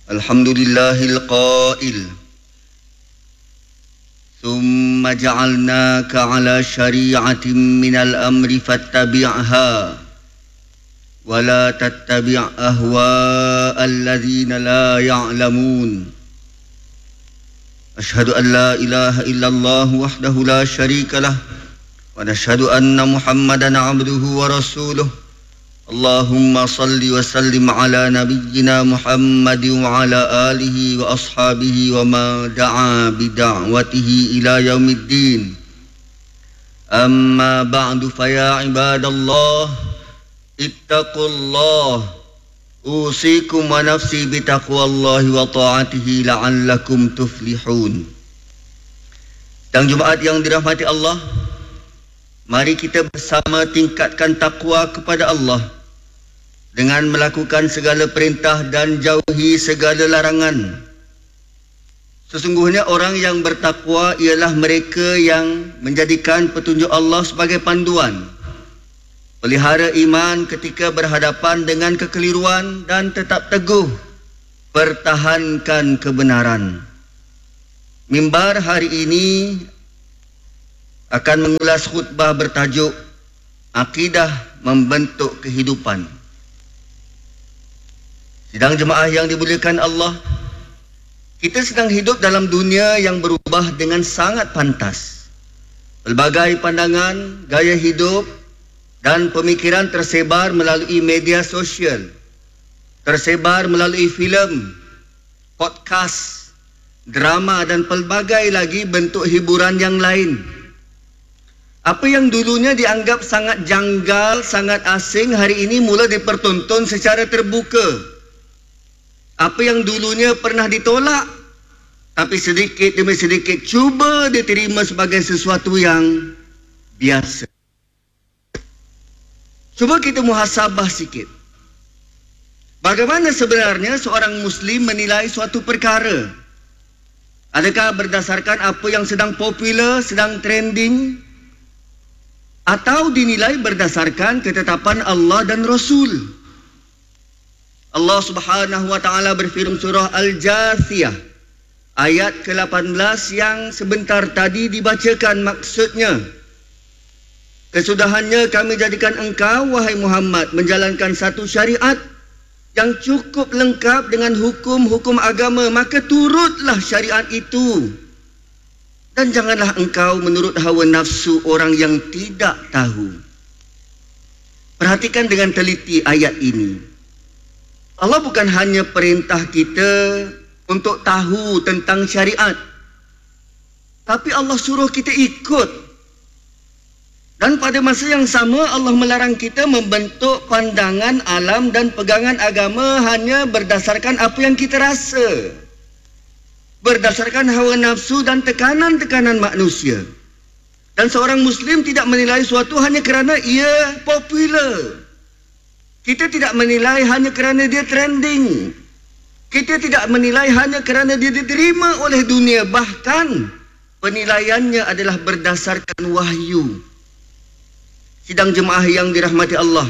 Alhamdulillahil qail Thumma ja'alnaka ala syari'atin minal amri fattabi'ha wa la tattabi' ahwa'al ladzina la ya'lamun. Ashhadu an la ilaha illallah wahdahu la syarika lah wa nashhadu anna Muhammadan abduhu wa rasuluh. Allahumma salli wa sallim ala nabiyyina Muhammad wa ala alihi wa ashabihi wa ma da'a bida'watihi ila yaumiddin. Amma ba'du fa ya ibadallah ittaqullah usikum wa nafsi bitaqwallahi wa ta'atihi la'allakum tuflihun. Dan Jumaat yang dirahmati Allah, mari kita bersama tingkatkan takwa kepada Allah dengan melakukan segala perintah dan jauhi segala larangan. Sesungguhnya orang yang bertakwa ialah mereka yang menjadikan petunjuk Allah sebagai panduan, pelihara iman ketika berhadapan dengan kekeliruan dan tetap teguh pertahankan kebenaran. Mimbar hari ini akan mengulas khutbah bertajuk Akidah Membentuk Kehidupan. Sidang jemaah yang dimuliakan Allah, kita sedang hidup dalam dunia yang berubah dengan sangat pantas. Pelbagai pandangan, gaya hidup dan pemikiran tersebar melalui media sosial, tersebar melalui filem, podcast, drama dan pelbagai lagi bentuk hiburan yang lain. Apa yang dulunya dianggap sangat janggal, sangat asing, hari ini mula dipertonton secara terbuka. Apa yang dulunya pernah ditolak, tapi sedikit demi sedikit cuba diterima sebagai sesuatu yang biasa. Cuba kita muhasabah sikit. Bagaimana sebenarnya seorang Muslim menilai suatu perkara? Adakah berdasarkan apa yang sedang popular, sedang trending? Atau dinilai berdasarkan ketetapan Allah dan Rasul? Allah Subhanahu wa taala berfirman surah Al-Jathiyah ayat ke-18 yang sebentar tadi dibacakan, maksudnya, kesudahannya kami jadikan engkau wahai Muhammad menjalankan satu syariat yang cukup lengkap dengan hukum-hukum agama, maka turutlah syariat itu dan janganlah engkau menurut hawa nafsu orang yang tidak tahu. Perhatikan dengan teliti ayat ini. Allah bukan hanya perintah kita untuk tahu tentang syariat, tapi Allah suruh kita ikut. Dan pada masa yang sama Allah melarang kita membentuk pandangan alam dan pegangan agama hanya berdasarkan apa yang kita rasa, berdasarkan hawa nafsu dan tekanan-tekanan manusia. Dan seorang Muslim tidak menilai suatu hanya kerana ia popular. Kita tidak menilai hanya kerana dia trending. Kita tidak menilai hanya kerana dia diterima oleh dunia. Bahkan penilaiannya adalah berdasarkan wahyu. Sidang jemaah yang dirahmati Allah,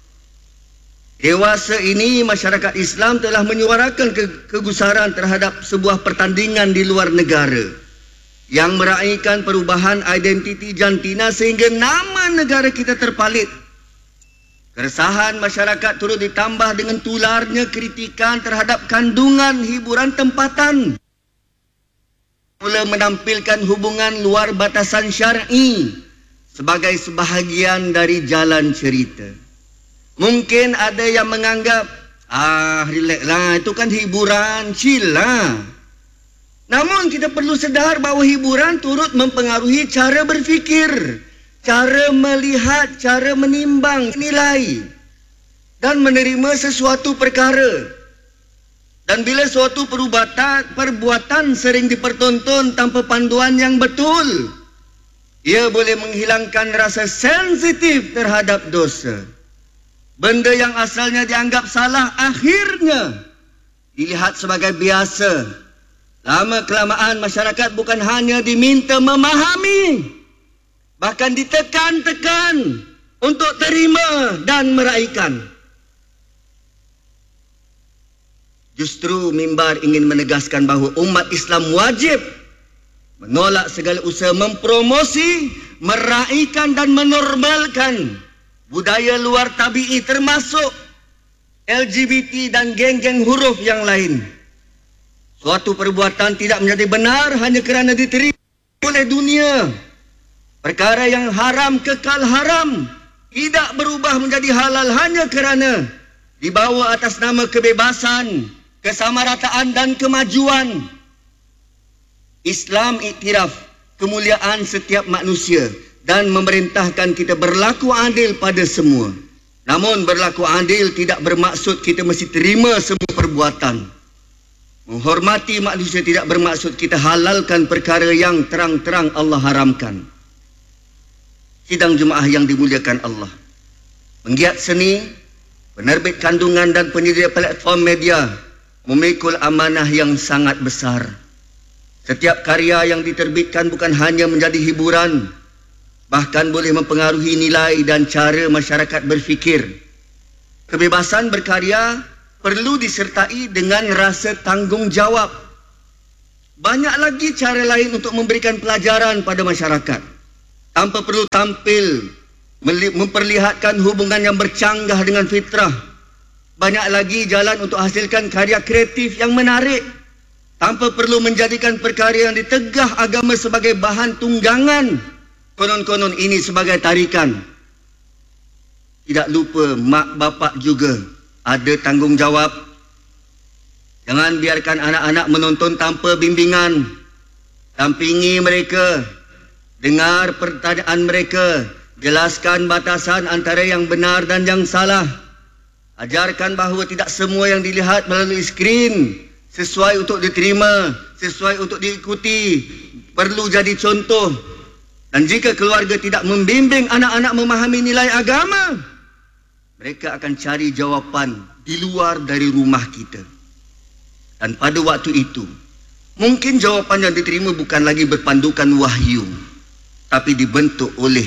dewasa ini masyarakat Islam telah menyuarakan kegusaran terhadap sebuah pertandingan di luar negara yang meraihkan perubahan identiti jantina sehingga nama negara kita terpalit. Keresahan masyarakat turut ditambah dengan tularnya kritikan terhadap kandungan hiburan tempatan. Mula menampilkan hubungan luar batasan syar'i sebagai sebahagian dari jalan cerita. Mungkin ada yang menganggap, relax lah, itu kan hiburan, chill lah. Namun kita perlu sedar bahawa hiburan turut mempengaruhi cara berfikir, cara melihat, cara menimbang, nilai dan menerima sesuatu perkara. Dan bila suatu perbuatan sering dipertonton tanpa panduan yang betul, ia boleh menghilangkan rasa sensitif terhadap dosa. Benda yang asalnya dianggap salah akhirnya dilihat sebagai biasa. Lama-kelamaan masyarakat bukan hanya diminta memahami, bahkan ditekan-tekan untuk terima dan meraihkan. Justru mimbar ingin menegaskan bahawa umat Islam wajib menolak segala usaha mempromosi, meraihkan dan menormalkan budaya luar tabi'i termasuk LGBT dan geng-geng huruf yang lain. Suatu perbuatan tidak menjadi benar hanya kerana diterima oleh dunia. Perkara yang haram kekal haram, tidak berubah menjadi halal hanya kerana dibawa atas nama kebebasan, kesamarataan dan kemajuan. Islam iktiraf kemuliaan setiap manusia dan memerintahkan kita berlaku adil pada semua. Namun berlaku adil tidak bermaksud kita mesti terima semua perbuatan. Menghormati manusia tidak bermaksud kita halalkan perkara yang terang-terang Allah haramkan. Sidang jemaah yang dimuliakan Allah, penggiat seni, penerbit kandungan dan penyedia platform media memikul amanah yang sangat besar. Setiap karya yang diterbitkan bukan hanya menjadi hiburan, bahkan boleh mempengaruhi nilai dan cara masyarakat berfikir. Kebebasan berkarya perlu disertai dengan rasa tanggungjawab. Banyak lagi cara lain untuk memberikan pelajaran pada masyarakat, tanpa perlu tampil memperlihatkan hubungan yang bercanggah dengan fitrah. Banyak lagi jalan untuk hasilkan karya kreatif yang menarik, tanpa perlu menjadikan perkara yang ditegah agama sebagai bahan tunggangan. Konon-konon ini sebagai tarikan. Tidak lupa mak bapak juga ada tanggungjawab. Jangan biarkan anak-anak menonton tanpa bimbingan. Dampingi mereka, dengar pertanyaan mereka, jelaskan batasan antara yang benar dan yang salah. Ajarkan bahawa tidak semua yang dilihat melalui skrin sesuai untuk diterima, sesuai untuk diikuti, perlu jadi contoh. Dan jika keluarga tidak membimbing anak-anak memahami nilai agama, mereka akan cari jawapan di luar dari rumah kita. Dan pada waktu itu, mungkin jawapan yang diterima bukan lagi berpandukan wahyu, tapi dibentuk oleh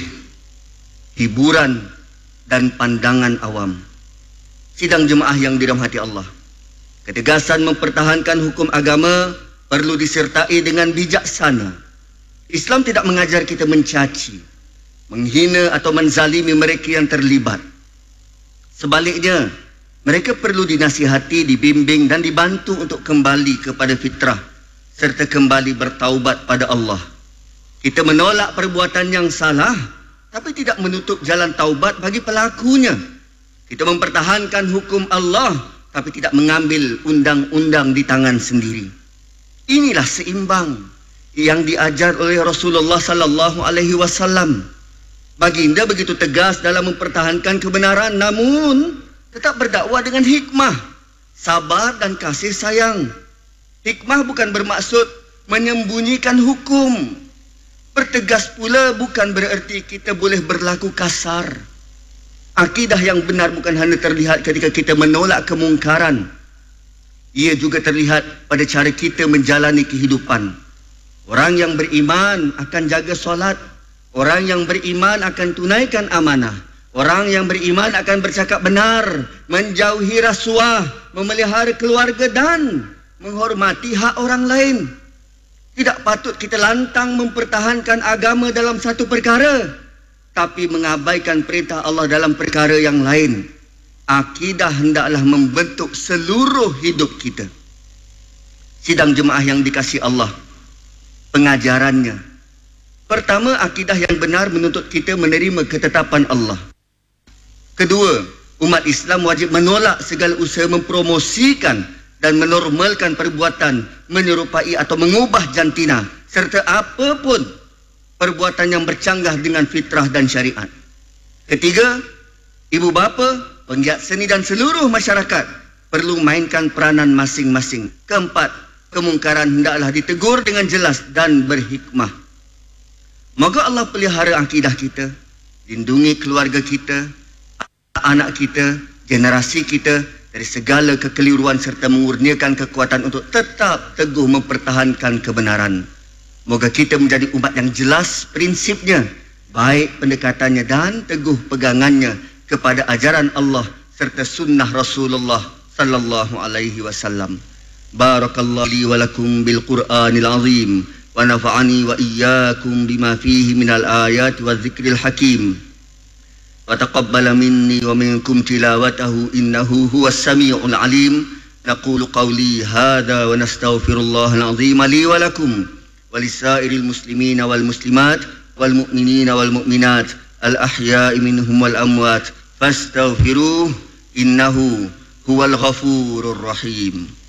hiburan dan pandangan awam. Sidang jemaah yang dirahmati Allah, ketegasan mempertahankan hukum agama perlu disertai dengan bijaksana. Islam tidak mengajar kita mencaci, menghina atau menzalimi mereka yang terlibat. Sebaliknya, mereka perlu dinasihati, dibimbing dan dibantu untuk kembali kepada fitrah serta kembali bertaubat pada Allah. Kita menolak perbuatan yang salah, tapi tidak menutup jalan taubat bagi pelakunya. Kita mempertahankan hukum Allah, tapi tidak mengambil undang-undang di tangan sendiri. Inilah seimbang yang diajar oleh Rasulullah sallallahu alaihi wasallam. Baginda begitu tegas dalam mempertahankan kebenaran, namun tetap berdakwah dengan hikmah, sabar dan kasih sayang. Hikmah bukan bermaksud menyembunyikan hukum. Bertegas pula bukan bererti kita boleh berlaku kasar. Akidah yang benar bukan hanya terlihat ketika kita menolak kemungkaran. Ia juga terlihat pada cara kita menjalani kehidupan. Orang yang beriman akan jaga solat. Orang yang beriman akan tunaikan amanah. Orang yang beriman akan bercakap benar, menjauhi rasuah, memelihara keluarga dan menghormati hak orang lain. Tidak patut kita lantang mempertahankan agama dalam satu perkara, tapi mengabaikan perintah Allah dalam perkara yang lain. Akidah hendaklah membentuk seluruh hidup kita. Sidang jemaah yang dikasihi Allah, pengajarannya. Pertama, akidah yang benar menuntut kita menerima ketetapan Allah. Kedua, umat Islam wajib menolak segala usaha mempromosikan dan menormalkan perbuatan menyerupai atau mengubah jantina serta apapun perbuatan yang bercanggah dengan fitrah dan syariat. Ketiga, ibu bapa, penggiat seni dan seluruh masyarakat perlu mainkan peranan masing-masing. Keempat, kemungkaran hendaklah ditegur dengan jelas dan berhikmah. Moga Allah pelihara akidah kita, lindungi keluarga kita, anak kita, generasi kita dari segala kekeliruan serta mengurniakan kekuatan untuk tetap teguh mempertahankan kebenaran. Moga kita menjadi umat yang jelas prinsipnya, baik pendekatannya dan teguh pegangannya kepada ajaran Allah serta sunnah Rasulullah sallallahu alaihi wasallam. Barakallahu li wa lakum bil Qur'anil azim wa nafa'ani wa iyyakum bima fihi minal ayati wa dzikril hakim. Wa taqabbala minni wa minkum tilawatahu innahu huwas samiul alim. Naqulu qawli hadha wa nastaghfirullahal azim li wa lakum wa lisairil muslimina wal muslimat wal mu'minina wal mu'minat al ahya'i minhum wal amwat fastaghfiruhu innahu huwal ghafurur rahim.